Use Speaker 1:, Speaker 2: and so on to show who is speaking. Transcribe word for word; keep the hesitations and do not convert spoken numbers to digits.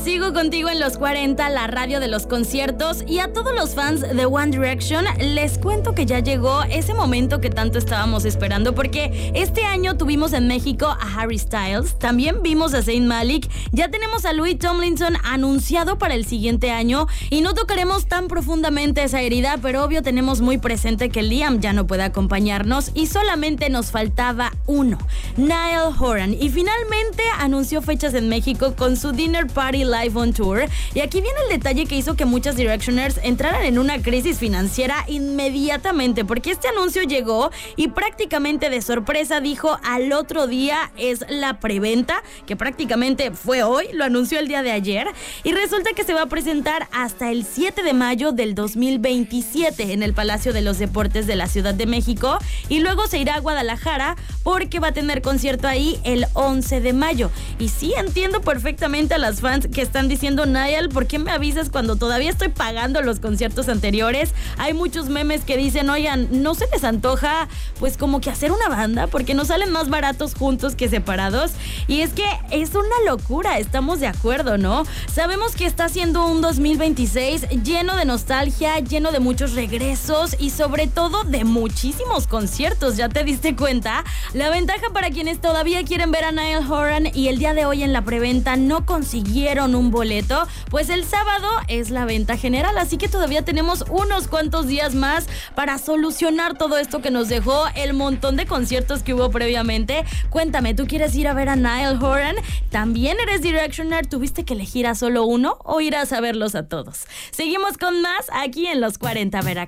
Speaker 1: Sigo contigo en los cuarenta, la radio de los conciertos, y a todos los fans de One Direction les cuento que ya llegó ese momento que tanto estábamos esperando, porque este año tuvimos en México a Harry Styles, también vimos a Zayn Malik, ya tenemos a Louis Tomlinson anunciado para el siguiente año y no tocaremos tan profundamente esa herida, pero obvio tenemos muy presente que Liam ya no puede acompañarnos y solamente nos faltaba uno, Niall Horan, y finalmente anunció fechas en México con su Dinner Party Live on Tour. Y aquí viene el detalle que hizo que muchas Directioners entraran en una crisis financiera inmediatamente, porque este anuncio llegó y prácticamente de sorpresa dijo al otro día es la preventa, que prácticamente fue hoy, lo anunció el día de ayer, y resulta que se va a presentar hasta el siete de mayo del dos mil veintisiete en el Palacio de los Deportes de la Ciudad de México, y luego se irá a Guadalajara porque va a tener concierto ahí el once de mayo. Y sí, entiendo perfectamente a las fans que están diciendo, Niall, ¿por qué me avisas cuando todavía estoy pagando los conciertos anteriores? Hay muchos memes que dicen, oigan, ¿no se les antoja pues como que hacer una banda? Porque nos salen más baratos juntos que separados. Y es que es una locura, estamos de acuerdo, ¿no? Sabemos que está siendo un dos mil veintiséis lleno de nostalgia, lleno de muchos regresos y sobre todo de muchísimos conciertos, ¿ya te diste cuenta? La ventaja para quienes todavía quieren ver a Niall Horan y el día de hoy en la preventa no consiguieron un boleto, pues el sábado es la venta general, así que todavía tenemos unos cuantos días más para solucionar todo esto que nos dejó el montón de conciertos que hubo previamente. Cuéntame, ¿tú quieres ir a ver a Niall Horan? ¿También eres Directioner? ¿Tuviste que elegir a solo uno o irás a verlos a todos? Seguimos con más aquí en Los cuarenta Veracruz.